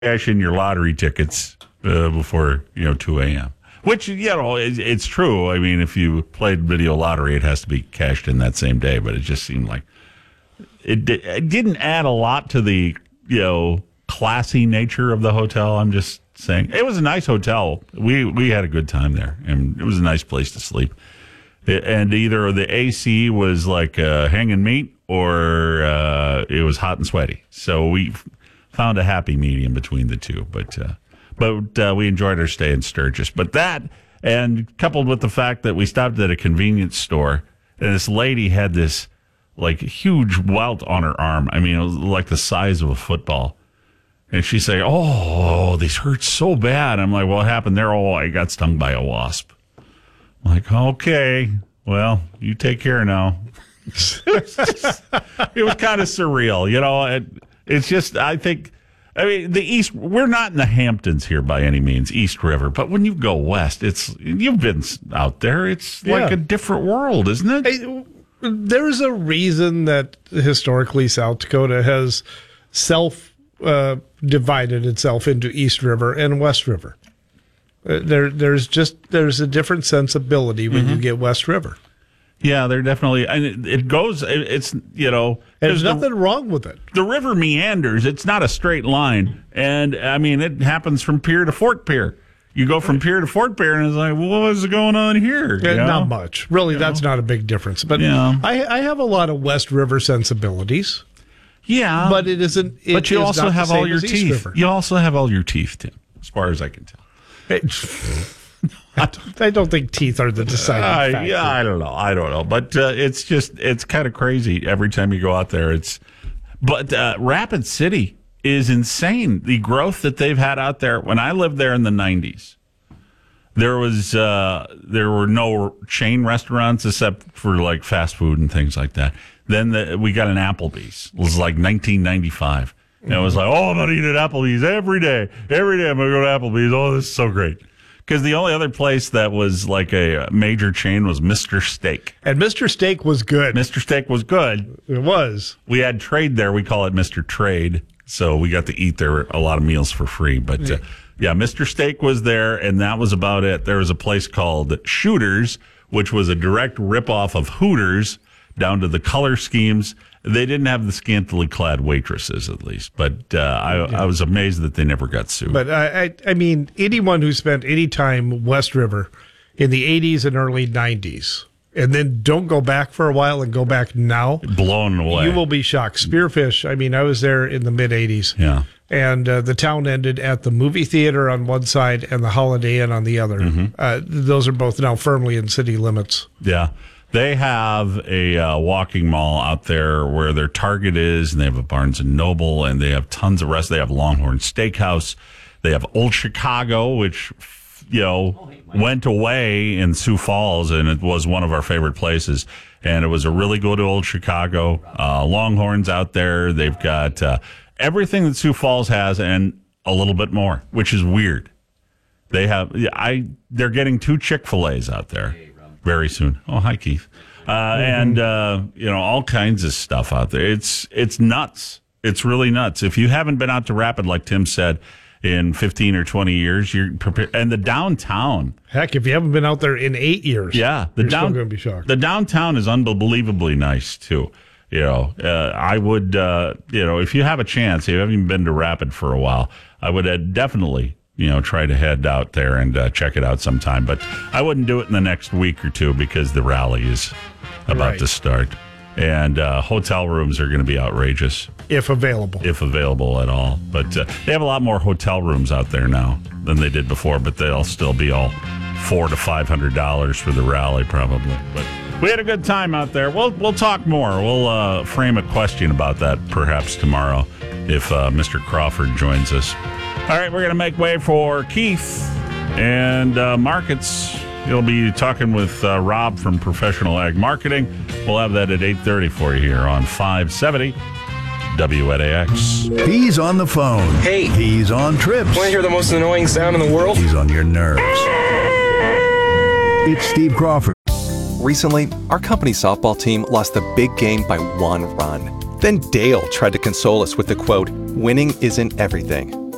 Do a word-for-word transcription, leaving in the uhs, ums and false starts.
cash in your lottery tickets uh, before, you know, two a.m. Which, you know, it, it's true. I mean, if you played video lottery, it has to be cashed in that same day. But it just seemed like it, it didn't add a lot to the, you know, classy nature of the hotel. I'm just saying. It was a nice hotel. We, we had a good time there. And it was a nice place to sleep. It, and either the A C was like uh, hanging meat or uh, it was hot and sweaty. So we found a happy medium between the two. But... Uh, But uh, we enjoyed our stay in Sturgis. But that, and coupled with the fact that we stopped at a convenience store, and this lady had this, like, huge welt on her arm. I mean, it was like the size of a football. And she's saying, oh, this hurts so bad. I'm like, what happened there? Oh, I got stung by a wasp. I'm like, okay, well, you take care now. It was kind of surreal, you know. It, it's just, I think... I mean, the East, we're not in the Hamptons here by any means, East River, but when you go west, it's, you've been out there, it's like yeah. a different world, isn't it? Hey, there's a reason that historically South Dakota has self uh, divided itself into East River and West River. Uh, there, there's just, there's a different sensibility when mm-hmm. you get West River. Yeah, they're definitely, and it, it goes, it, it's, you know. There's the, nothing wrong with it. The river meanders. It's not a straight line. And, I mean, it happens from pier to Fort Pier. You go from pier to Fort Pier, and it's like, well, what is going on here? Yeah, not much. Really, you that's know? not a big difference. But yeah. I, I have a lot of West River sensibilities. Yeah. But it isn't, it But you is also not have the same all your as East teeth. River. You also have all your teeth, Tim, as far as I can tell. Hey, I, don't, I don't think teeth are the deciding uh, factor. Yeah, I don't know. I don't know. But uh, it's just, it's kind of crazy every time you go out there. It's, but uh, Rapid City is insane. The growth that they've had out there. When I lived there in the nineties, there was, uh, there were no chain restaurants except for like fast food and things like that. Then the, we got an Applebee's. It was like nineteen ninety-five. And it was like, oh, I'm going to eat at Applebee's every day. Every day I'm going to go to Applebee's. Oh, this is so great. Because the only other place that was like a major chain was Mister Steak. And Mister Steak was good. Mister Steak was good. It was. We had Trade there. We call it Mister Trade. So we got to eat there a lot of meals for free. But uh, yeah, Mister Steak was there, and that was about it. There was a place called Shooters, which was a direct ripoff of Hooters down to the color schemes. They didn't have the scantily clad waitresses, at least. But uh, I, yeah. I was amazed that they never got sued. But I, I, I mean, anyone who spent any time West River in the eighties and early nineties, and then don't go back for a while and go back now, blown away. You will be shocked. Spearfish, I mean, I was there in the mid-eighties. Yeah. And uh, the town ended at the movie theater on one side and the Holiday Inn on the other. Mm-hmm. Uh, those are both now firmly in city limits. Yeah. They have a uh, walking mall out there where their Target is, and they have a Barnes and Noble, and they have tons of rest. They have Longhorn Steakhouse. They have Old Chicago, which, you know, went away in Sioux Falls, and it was one of our favorite places. And it was a really good Old Chicago. Uh, Longhorns out there. They've got uh, everything that Sioux Falls has and a little bit more, which is weird. They have, I. They're getting two Chick-fil-A's out there. Very soon. Oh, hi, Keith. Uh, mm-hmm. And, uh, you know, all kinds of stuff out there. It's it's nuts. It's really nuts. If you haven't been out to Rapid, like Tim said, in fifteen or twenty years, you're prepared. And the downtown. Heck, if you haven't been out there in eight years, yeah, the you're down, still going to be shocked. The downtown is unbelievably nice, too. You know, uh, I would, uh, you know, if you have a chance, if you haven't been to Rapid for a while, I would uh, definitely you know, try to head out there and uh, check it out sometime. But I wouldn't do it in the next week or two because the rally is about right. to start. And uh, hotel rooms are going to be outrageous. If available. If available at all. But uh, they have a lot more hotel rooms out there now than they did before, but they'll still be all four to five hundred dollars for the rally probably. But we had a good time out there. We'll, we'll talk more. We'll uh, frame a question about that perhaps tomorrow if uh, Mister Crawford joins us. All right, we're going to make way for Keith and uh, markets. He'll be talking with uh, Rob from Professional Ag Marketing. We'll have that at eight thirty for you here on five seventy W N A X. He's on the phone. Hey. He's on trips. Want to hear the most annoying sound in the world? He's on your nerves. It's Steve Crawford. Recently, our company softball team lost the big game by one run. Then Dale tried to console us with the quote, "Winning isn't everything."